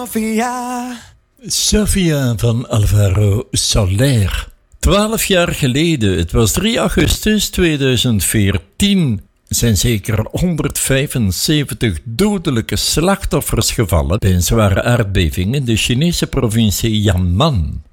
Sofia van Alvaro Soler. 12 jaar geleden, het was 3 augustus 2014, zijn zeker 175 dodelijke slachtoffers gevallen bij een zware aardbeving in de Chinese provincie Yan'an.